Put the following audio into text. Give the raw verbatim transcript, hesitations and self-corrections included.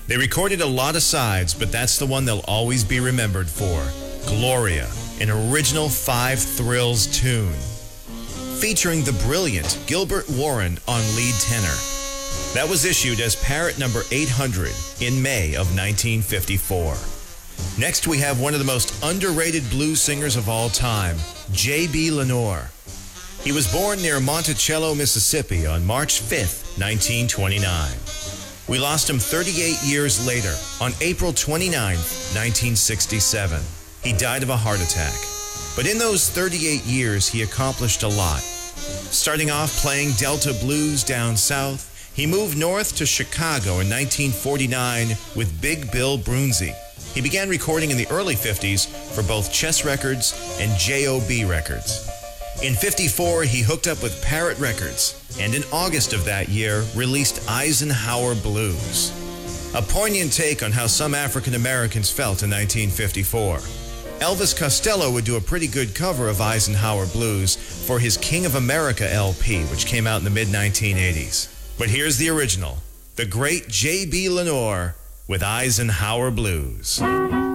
They recorded a lot of sides, but that's the one they'll always be remembered for. Gloria, an original Five Thrills tune, featuring the brilliant Gilbert Warren on lead tenor. That was issued as Parrot number eight hundred in May of nineteen fifty-four. Next, we have one of the most underrated blues singers of all time, J B. Lenoir. He was born near Monticello, Mississippi on March fifth, nineteen twenty-nine. We lost him thirty-eight years later on April twenty-ninth, nineteen sixty-seven. He died of a heart attack. But in those thirty-eight years, he accomplished a lot. Starting off playing Delta blues down south, he moved north to Chicago in nineteen forty-nine with Big Bill Broonzy. He began recording in the early fifties for both Chess Records and J O B Records. In fifty-four, he hooked up with Parrot Records, and in August of that year, released Eisenhower Blues, a poignant take on how some African Americans felt in nineteen fifty-four. Elvis Costello would do a pretty good cover of Eisenhower Blues for his King of America L P, which came out in the mid nineteen eighties. But here's the original, the great J B. Lenoir with Eisenhower Blues.